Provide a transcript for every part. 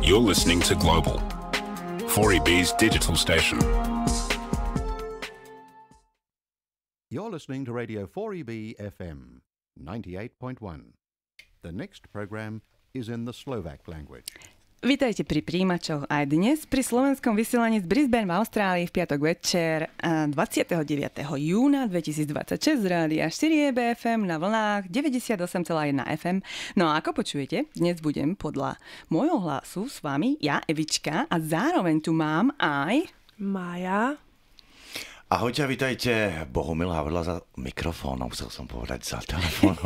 You're listening to Global, 4EB's digital station. You're listening to Radio 4EB FM 98.1. The next program is in the Slovak language. Vítajte pri príjimačoch aj dnes pri slovenskom vysielaní z Brisbane v Austrálii v piatok večer 29. júna 2026 z rádia 4EB FM na vlnách 98,1 FM. No a ako počujete, dnes budem podľa môjho hlasu s vami ja, Evička, a zároveň tu mám aj... Mája. Ahojte, vítajte. Bohumil Havrdla za mikrofónom, chcel som povedať za telefónom.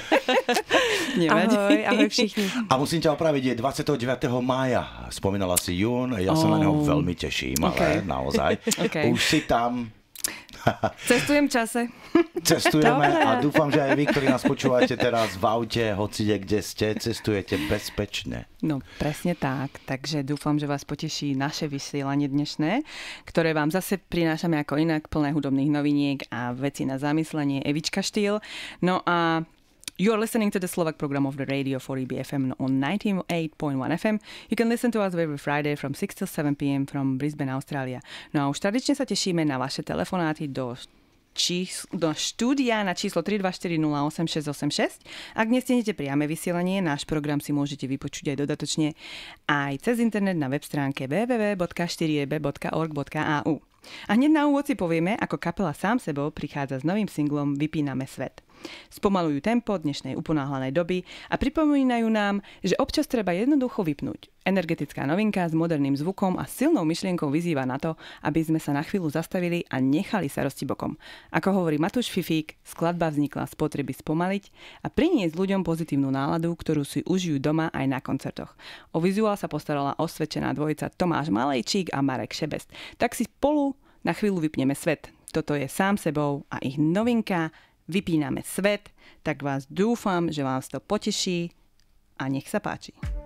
Ahoj všichni. A musím ťa opraviť, je 29. mája. Spomínala si jún, ja sa na neho veľmi teším, ale naozaj. Už si tam. Cestujem v čase. Cestujeme a dúfam, že aj vy, ktorí nás počúvate teraz v aute, hocide, kde ste, cestujete bezpečne. No, presne tak. Takže dúfam, že vás poteší naše vysielanie dnešné, ktoré vám zase prinášame ako inak, plné hudobných noviniek a veci na zamyslenie. Evička štýl. No a you're listening to the Slovak program of the Radio 4EB FM on 98.1 FM. You can listen to us every Friday from 6 till 7 p.m. from Brisbane, Australia. No a už tradične sa tešíme na vaše telefonáty do štúdia na číslo 3240886. Ak nestihnete priame vysielanie, náš program si môžete vypočuť aj dodatočne aj cez internet na web stránke www.4eb.org.au. A hneď na úvod si povieme, ako kapela Sám sebou prichádza s novým singlom Vypíname svet. Spomalujú tempo dnešnej uponáhlanej doby a pripomínajú nám, že občas treba jednoducho vypnúť. Energetická novinka s moderným zvukom a silnou myšlienkou vyzýva na to, aby sme sa na chvíľu zastavili a nechali sa roztibokom. Ako hovorí Matúš Fifík, skladba vznikla z potreby spomaliť a priniesť ľuďom pozitívnu náladu, ktorú si užijú doma aj na koncertoch. O vizuál sa postarala osvedčená dvojica Tomáš Malejčík a Marek Šebest. Tak si spolu na chvíľu vypneme svet. Toto je Sám sebou a ich novinka Vypíname svet, tak vás dúfam, že vás to poteší a nech sa páči.